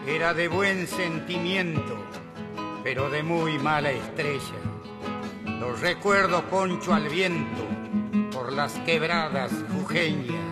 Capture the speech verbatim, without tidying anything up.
Era de buen sentimiento, pero de muy mala estrella. Lo recuerdo poncho al viento por las quebradas jujeñas.